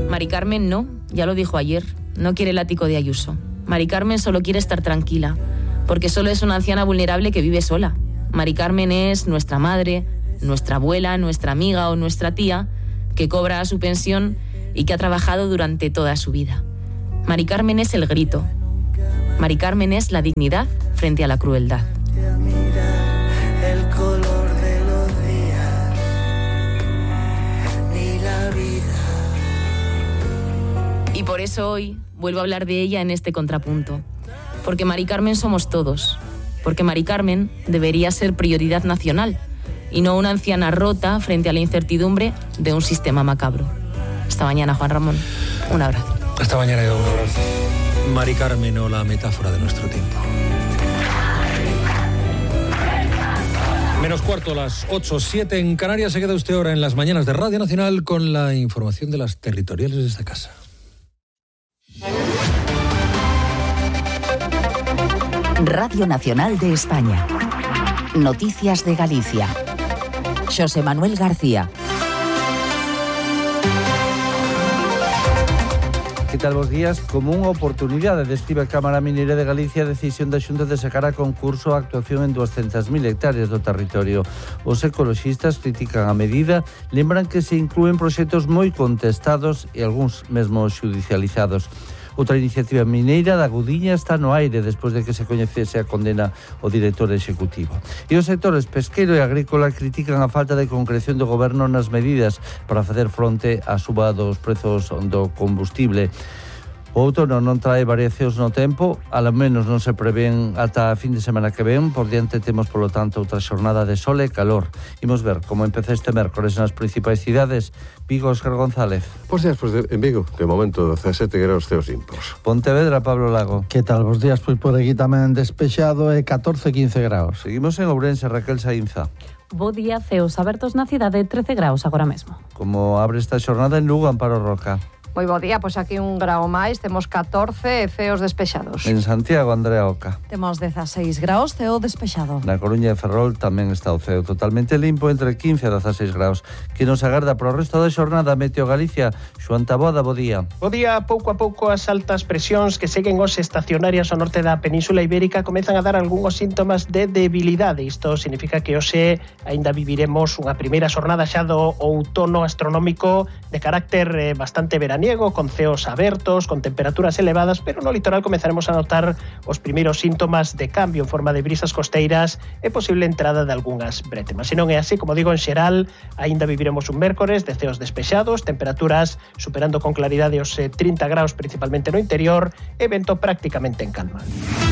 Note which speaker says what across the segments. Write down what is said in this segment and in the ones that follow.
Speaker 1: Mari Carmen no, ya lo dijo ayer, no quiere el ático de Ayuso. Mari Carmen solo quiere estar tranquila, porque solo es una anciana vulnerable que vive sola. Mari Carmen es nuestra madre, nuestra abuela, nuestra amiga o nuestra tía, que cobra su pensión y que ha trabajado durante toda su vida. Mari Carmen es el grito. Mari Carmen es la dignidad frente a la crueldad. Y por eso hoy vuelvo a hablar de ella en este contrapunto. Porque Mari Carmen somos todos. Porque Mari Carmen debería ser prioridad nacional y no una anciana rota frente a la incertidumbre de un sistema macabro. Hasta mañana, Juan Ramón. Un abrazo.
Speaker 2: Hasta mañana, Edu. Un abrazo. Mari Carmen o la metáfora de nuestro tiempo. Menos cuarto, las 8:07 en Canarias. Se queda usted ahora en las mañanas de Radio Nacional con la información de las territoriales de esta casa.
Speaker 3: Radio Nacional de España. Noticias de Galicia. Xosé Manuel García.
Speaker 4: Que tal, bos días? Como unha oportunidade, describe a Cámara Mineira de Galicia a decisión da Xunta de sacar a concurso a actuación en 200.000 hectáreas do territorio. Os ecoloxistas critican a medida, lembran que se inclúen proxectos moi contestados e algúns mesmo xudicializados. Outra iniciativa mineira da Gudiña está no aire despois de que se coñecese a condena ao director executivo. E os sectores pesqueiro e agrícola critican a falta de concreción do goberno nas medidas para facer fronte á suba dos prezos do combustible. O outono non trae variacións no tempo, ao menos non se prevén ata a fin de semana que ven. Por diante temos, polo tanto, outra xornada de sol e calor. Imos ver como empeza este mércores nas principais cidades. Vigo, Óscar González.
Speaker 5: Bos días, pois en Vigo, de momento 17 graus ceos limpos.
Speaker 4: Pontevedra, Pablo Lago.
Speaker 6: Que tal, bos días, pois por aquí tamén despexado e 14-15 graus.
Speaker 4: Seguimos en Ourense, Raquel Saínza.
Speaker 7: Bo día, ceos abertos na cidade, 13 graus agora mesmo.
Speaker 4: Como abre esta xornada en Lugo, Amparo Roca.
Speaker 8: Moi bo día, pois aquí un grao máis, temos 14 e ceos despexados.
Speaker 4: En Santiago, Andrea Oca.
Speaker 9: Temos 16 graus, ceo despexado.
Speaker 4: Na Coruña e Ferrol tamén está o ceo totalmente limpo, entre 15 e 16 graus. Que nos agarda para o resto da xornada Meteo Galicia, Xoán Taboada, bo día.
Speaker 10: Bo día, pouco a pouco as altas presións que seguen os estacionarias ao norte da Península Ibérica comezan a dar algúns síntomas de debilidade. Isto significa que hoxe aínda viviremos unha primeira xornada xa do outono astronómico de carácter bastante veraniego, con ceos abertos, con temperaturas elevadas, pero no litoral comezaremos a notar os primeiros síntomas de cambio en forma de brisas costeiras e posible entrada de algunhas brétemas. Se non é así, como digo, en xeral, aínda viviremos un mércores de ceos despexados, temperaturas superando con claridade os 30 graus principalmente no interior e vento prácticamente en calma.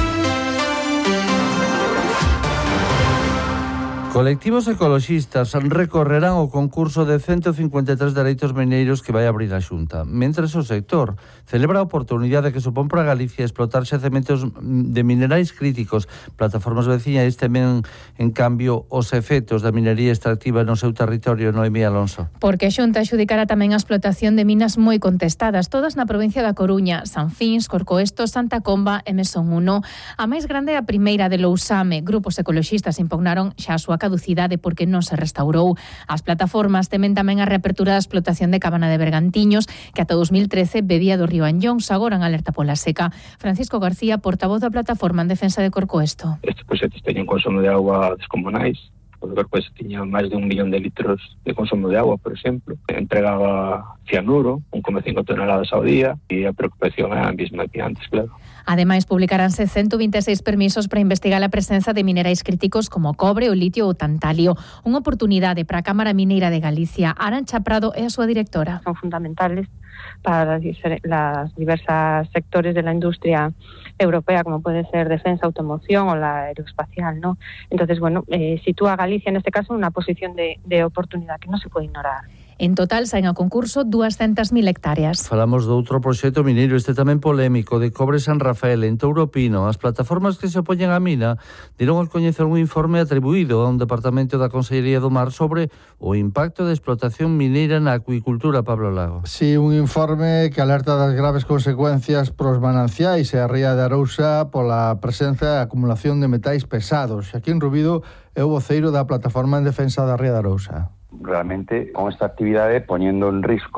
Speaker 4: Colectivos ecoloxistas recorrerán o concurso de 153 dereitos mineiros que vai abrir a Xunta. Mentres o sector celebra a oportunidade que supón para Galicia explotar xacementos de minerais críticos, plataformas veciñas temen, en cambio, os efectos da minería extractiva no seu territorio. Noemí Alonso.
Speaker 11: Porque a Xunta adxudicará tamén a explotación de minas moi contestadas, todas na provincia da Coruña, Sanfins, Corcoesto, Santa Comba e Mesón 1. A máis grande é a primeira de Lousame. Grupos ecoloxistas impugnaron xa a súa caducidade porque non se restaurou. As plataformas temen tamén a reapertura da explotación de Cabana de Bergantiños, que ata 2013 bebía do río Anllóns, agora en alerta pola seca. Francisco García, portavoz da plataforma en defensa de Corcoesto.
Speaker 12: Estes proxectos teñen consumo de agua descomunais. O Corcoesto tiña máis de 1 millón de litros de consumo de agua, por exemplo. Entregaba cianuro, 1,5 toneladas ao día, e a preocupación é a mesma que antes, claro.
Speaker 11: Ademais, publicaránse 126 permisos para investigar a presenza de minerais críticos como o cobre, o litio ou o tantalio. Unha oportunidade para a Cámara Mineira de Galicia. Arantxa Prado é a súa directora.
Speaker 13: Son fundamentales para las diversas sectores de la industria europea, como puede ser defensa, automoción o la aeroespacial, ¿no? Entonces, bueno, sitúa a Galicia en este caso en una posición de oportunidad que no se puede ignorar.
Speaker 11: En total saen ao concurso 200.000 hectáreas.
Speaker 4: Falamos de outro proxecto mineiro, este tamén polémico, de Cobre San Rafael, en Touro Pino. As plataformas que se opoñen á mina deron a coñecer un informe atribuído a un departamento da Consellería do Mar sobre o impacto da explotación mineira na acuicultura, Pablo Lago.
Speaker 6: Sí, un informe que alerta das graves consecuencias pros mananciais e a ría de Arousa pola presenza e acumulación de metais pesados. Xaquín Rubido é o voceiro da plataforma en defensa da ría de Arousa.
Speaker 14: Realmente con esta actividade poñendo en risco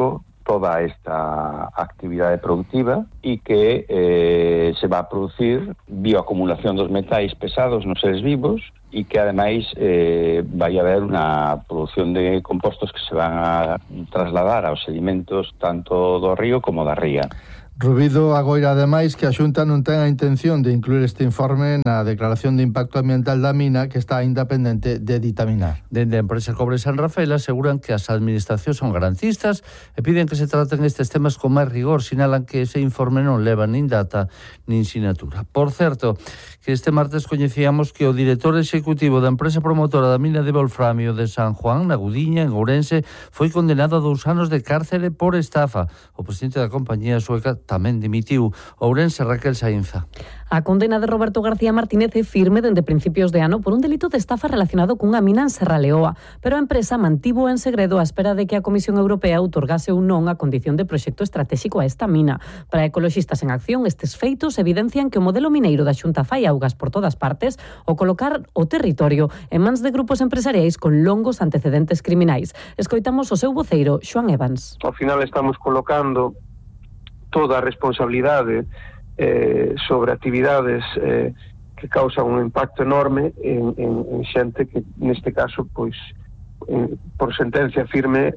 Speaker 14: toda esta actividade productiva e que se va a producir bioacumulación dos metais pesados nos seres vivos e que ademais vai haber unha produción de compostos que se van a trasladar aos sedimentos tanto do río como da ría.
Speaker 6: Rubido agoira ademais que a Xunta non ten a intención de incluir este informe na declaración de impacto ambiental da mina que está aínda pendente de ditaminar.
Speaker 4: Dende a empresa Cobre San Rafael aseguran que as administracións son garantistas e piden que se traten estes temas con máis rigor, sinalan que ese informe non leva nin data nin sinatura. Por certo, que este martes coñecíamos que o director executivo da empresa promotora da mina de Wolframio de San Juan, na Gudiña, en Ourense, foi condenado a 2 anos de cárcere por estafa. O presidente da compañía sueca tamén dimitiu. Ourense, Raquel Sainza.
Speaker 7: A condena de Roberto García Martínez é firme dende principios de ano por un delito de estafa relacionado cunha mina en Serra Leoa, pero a empresa mantivo en segredo a espera de que a Comisión Europea outorgase un non a condición de proxecto estratégico a esta mina. Para Ecoloxistas en Acción, estes feitos evidencian que o modelo mineiro da Xunta fai augas por todas partes ao colocar o territorio en mans de grupos empresariais con longos antecedentes criminais. Escoitamos o seu voceiro, Xoán Evans.
Speaker 15: Ao final estamos colocando toda a responsabilidade sobre actividades que causan un impacto enorme en xente que neste caso pois por sentencia firme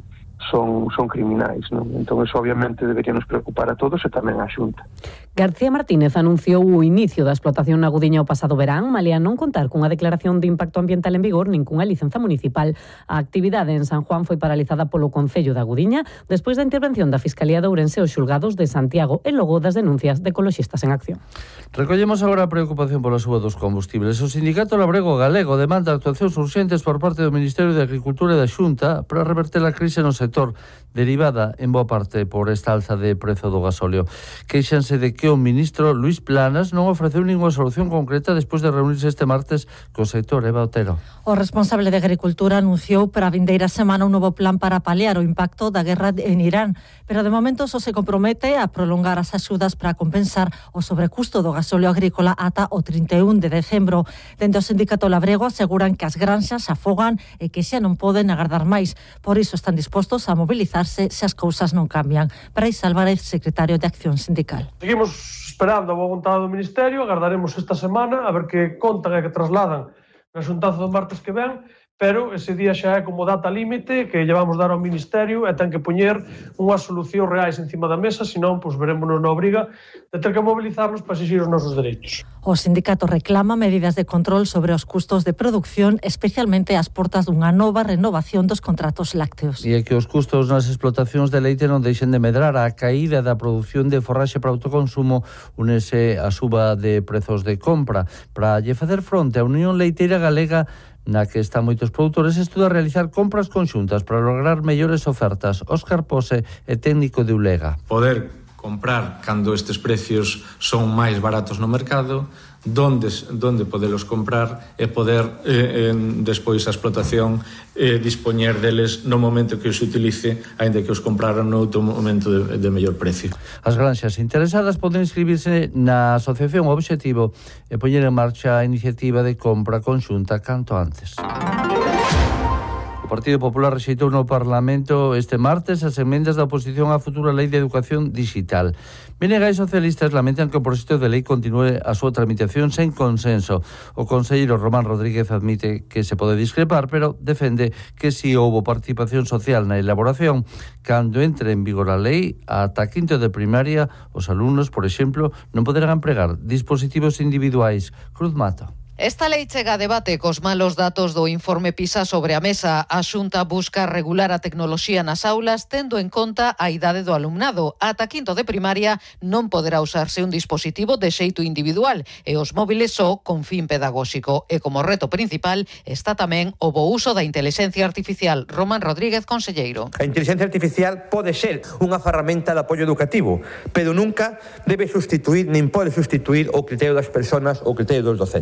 Speaker 15: son criminais, non? Entón eso obviamente debería nos preocupar a todos e tamén a Xunta.
Speaker 7: García Martínez anunciou o inicio da explotación na Gudiña o pasado verán, malia non contar cunha declaración de impacto ambiental en vigor nin cunha licenza municipal. A actividade en San Juan foi paralizada polo Concello da Gudiña despois da intervención da Fiscalía de Ourense aos xulgados de Santiago e logo das denuncias de Ecoloxistas en Acción.
Speaker 4: Recollemos agora a preocupación pola suba dos combustibles. O Sindicato Labrego Galego demanda actuacións urxentes por parte do Ministerio de Agricultura e da Xunta para reverter a crise no sector, derivada en boa parte por esta alza de prezo do gasóleo. Queixanse de que o ministro Luís Planas non ofreceu ninguna solución concreta despois de reunirse este martes co sector. Eva Otero.
Speaker 9: O responsable de Agricultura anunciou para a vindeira semana un novo plan para paliar o impacto da guerra en Irán, pero de momento só se compromete a prolongar as axudas para compensar o sobrecusto do gasóleo agrícola ata o 31 de decembro. Dende o Sindicato Labrego aseguran que as granxas afogan e que xa non poden agardar máis. Por iso están dispostos a mobilizarse se as cousas non cambian. Brais Álvarez, secretario de Acción Sindical.
Speaker 16: Seguimos esperando a vontade do Ministerio, agardaremos esta semana a ver que contan e que trasladan na xuntanza do martes que ven, pero ese día xa é como data límite que llevamos dar ao Ministerio e ten que poñer unhas solucións reais encima da mesa, senón pois verémonos na obriga de ter que mobilizarnos para exigir os nosos dereitos.
Speaker 9: O sindicato reclama medidas de control sobre os custos de producción, especialmente ás portas dunha nova renovación dos contratos lácteos.
Speaker 4: E é que os custos nas explotacións de leite non deixen de medrar. A caída da produción de forraxe para autoconsumo unese a suba de prezos de compra. Para lle facer fronte, a Unión Leiteira Galega, na que están moitos produtores, estuda realizar compras conxuntas para lograr mellores ofertas. Óscar Pose é técnico de Ulega.
Speaker 17: Poder comprar cando estes precios son máis baratos no mercado, donde podelos comprar e poder despois a explotación dispoñer deles no momento que os utilice, aínda que os compraran no outro momento de mellor precio.
Speaker 4: As granxas interesadas poden inscribirse na asociación Obxectivo e poñer en marcha a iniciativa de compra conxunta canto antes. O Partido Popular rexeitou no Parlamento este martes as emendas da oposición á futura Lei de Educación Digital. BNG e socialistas lamentan que o proxecto de lei continúe a súa tramitación sen consenso. O conselleiro Román Rodríguez admite que se pode discrepar, pero defende que si houbo participación social na elaboración, cando entre en vigor a lei, ata quinto de primaria, os alumnos, por exemplo, non poderán empregar dispositivos individuais. Cruz Mato.
Speaker 18: Esta lei chega a debate cos malos datos do informe PISA sobre a mesa. A Xunta busca regular a tecnoloxía nas aulas tendo en conta a idade do alumnado. Ata quinto de primaria non poderá usarse un dispositivo de xeito individual e os móviles só con fin pedagóxico. E como reto principal está tamén o bo uso da inteligencia artificial. Román Rodríguez, conselleiro.
Speaker 19: A inteligencia artificial pode ser unha ferramenta de apoio educativo, pero nunca debe sustituir nin pode sustituir o criterio das persoas ou o criterio dos docentes.
Speaker 18: Dende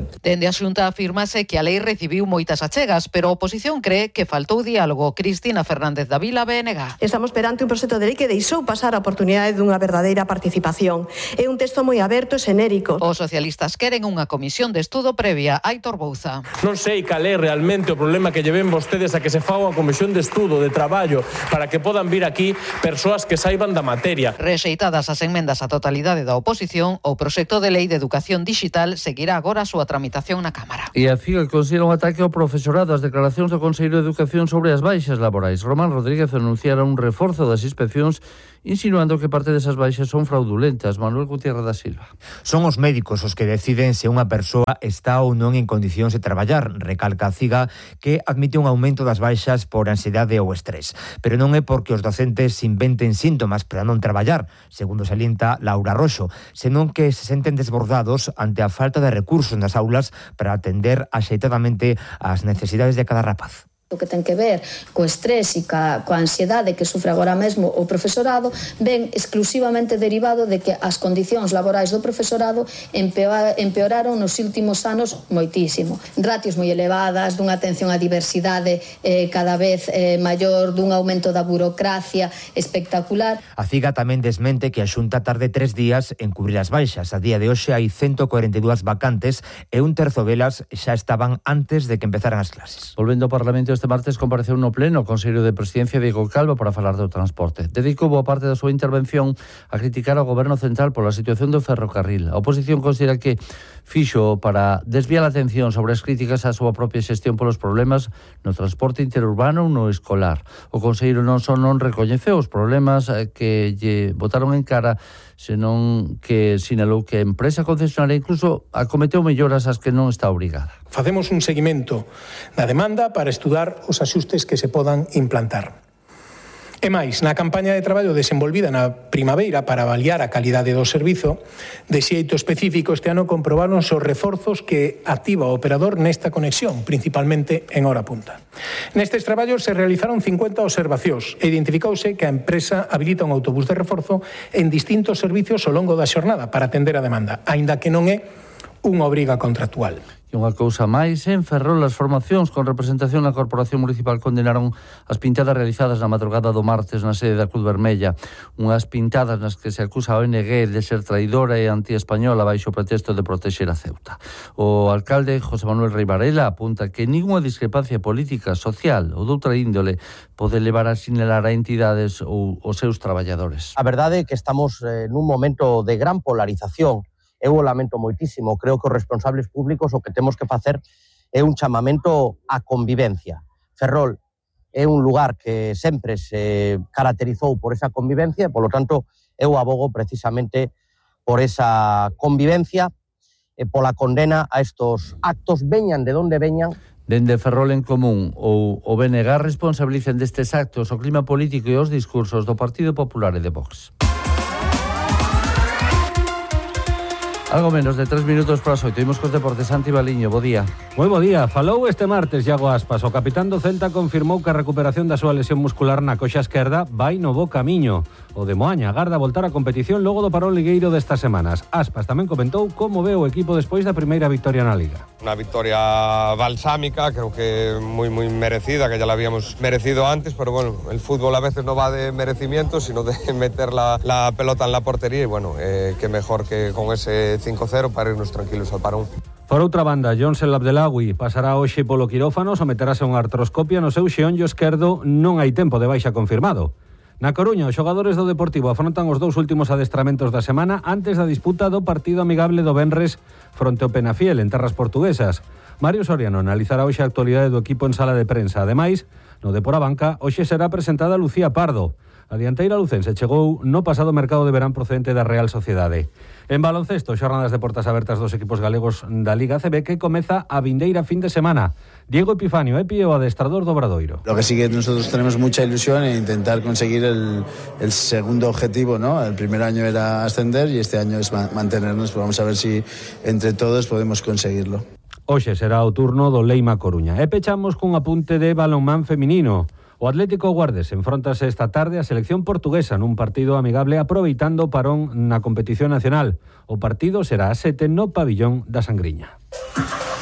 Speaker 18: Dende a Xunta afirmase que a lei recibiu moitas achegas, pero a oposición cree que faltou diálogo. Cristina Fernández da Vila, BNG.
Speaker 20: Estamos perante un proxecto de lei que deixou pasar a oportunidade dunha verdadeira participación. É un texto moi aberto e xenérico.
Speaker 18: Os socialistas queren unha comisión de estudo previa. Aitor Bouza.
Speaker 21: Non sei cal é realmente o problema que lleven vostedes a que se faga unha comisión de estudo, de traballo, para que podan vir aquí persoas que saiban da materia.
Speaker 18: Rexeitadas as enmendas á totalidade da oposición, o proxecto de lei de educación digital seguirá agora a súa tramitación na Cámara.
Speaker 4: E a FIGA considera un ataque ao profesorado. As declaracións do Consello de Educación sobre as baixas laborais. Román Rodríguez anunciara un reforzo das inspeccións, insinuando que parte desas baixas son fraudulentas. Manuel Gutiérrez da Silva.
Speaker 22: Son os médicos os que deciden se unha persoa está ou non en condicións de traballar. Recalca a CIGA que admite un aumento das baixas por ansiedade ou estrés. Pero non é porque os docentes inventen síntomas para non traballar, segundo salienta Laura Roxo, senón que se senten desbordados ante a falta de recursos nas aulas para atender axeitadamente as necesidades de cada rapaz.
Speaker 23: O que ten que ver co estrés e coa ansiedade que sufre agora mesmo o profesorado ven exclusivamente derivado de que as condicións laborais do profesorado empeoraron nos últimos anos moitísimo. Ratios moi elevadas, dunha atención á diversidade cada vez maior, dun aumento da burocracia espectacular.
Speaker 22: A CIGA tamén desmente que a Xunta tarde 3 días en cubrir as baixas. A día de hoxe hai 142 vacantes e un terzo delas xa estaban antes de que empezaran as clases.
Speaker 4: Volvendo ao Parlamento, este martes compareceu no pleno o Consello de Presidencia Diego Calvo para falar do transporte. Dedicou boa parte da súa intervención a criticar ao Goberno Central pola situación do ferrocarril. A oposición considera que fixo para desviar a atención sobre as críticas á súa propia xestión polos problemas no transporte interurbano ou no escolar. O conselleiro non só non recoñeceu os problemas que lle botaron en cara, senón que sinalou que a empresa concesionaria incluso acometeu melloras as que non está obrigada.
Speaker 24: Facemos un seguimento da demanda para estudar os axustes que se podan implantar. E máis, na campaña de traballo desenvolvida na primavera para avaliar a calidade do servizo, de xeito específico este ano comprobaron os reforzos que activa o operador nesta conexión, principalmente en hora punta. Nestes traballos se realizaron 50 observacións e identificouse que a empresa habilita un autobús de reforzo en distintos servicios ao longo da xornada para atender a demanda, aínda que non é unha obriga contractual.
Speaker 4: E unha cousa máis, en Ferrol as formacións con representación na Corporación Municipal condenaron as pintadas realizadas na madrugada do martes na sede da Cruz Vermella, unhas pintadas nas que se acusa a ONG de ser traidora e antiespañola baixo o pretexto de protexer a Ceuta. O alcalde José Manuel Rei Varela apunta que ninguna discrepancia política, social ou doutra índole pode levar a sinalar a entidades ou os seus traballadores.
Speaker 25: A verdade é que estamos nun momento de gran polarización. Eu o lamento moitísimo, creo que os responsables públicos o que temos que facer é un chamamento á convivencia. Ferrol é un lugar que sempre se caracterizou por esa convivencia e, polo tanto, eu abogo precisamente por esa convivencia e pola condena a estos actos, veñan de onde veñan.
Speaker 4: Dende Ferrol en Común ou o BNG responsabilicen destes actos o clima político e os discursos do Partido Popular e de Vox. Algo menos de 3 minutos para as 8. Imos cos deportes. Santi Baliño, bo día.
Speaker 26: Moi bo día. Falou este martes Iago Aspas. O capitán do Celta confirmou que a recuperación da súa lesión muscular na coxa esquerda vai no bo camiño. O de Moaña agarda voltar a competición logo do parón ligueiro destas semanas. Aspas tamén comentou como ve o equipo despois da primeira victoria na Liga.
Speaker 27: Una victoria balsámica, creo que muy merecida, que ya la habíamos merecido antes, pero bueno, el fútbol a veces no va de merecimiento, sino de meter la pelota en la portería y bueno, qué mejor que con ese 5-0 para irnos tranquilos al parón.
Speaker 26: Por outra banda, Jonsel Abdelawi pasará hoxe polo quirófano, someterase a unha artroscopia no seu xeonllo esquerdo, non hai tempo de baixa confirmado. Na Coruña, os xogadores do Deportivo afrontan os 2 últimos adestramentos da semana antes da disputa do partido amigable do venres fronte ao Penafiel en terras portuguesas. Mario Soriano analizará hoxe a actualidade do equipo en sala de prensa. Ademais, no de por a banca, hoxe será presentada Lucía Pardo. A dianteira lucense chegou no pasado mercado de verán procedente da Real Sociedade. En baloncesto, xornadas de portas abertas dos equipos galegos da Liga CB que comeza a vindeira fin de semana. Diego Epifanio, Epi, o adestrador do Obradoiro.
Speaker 28: Lo que sí que nosotros tenemos mucha ilusión en intentar conseguir el segundo objetivo, ¿no? El primer año era ascender y este año es mantenernos. Pero vamos a ver si entre todos podemos conseguirlo.
Speaker 26: Hoxe será o turno do Leima Coruña. E pechamos cun apunte de balonmán feminino. O Atlético Guardes enfróntase esta tarde a selección portuguesa nun partido amigable aproveitando o parón na competición nacional. O partido será a 7 no pabillón da Sangriña.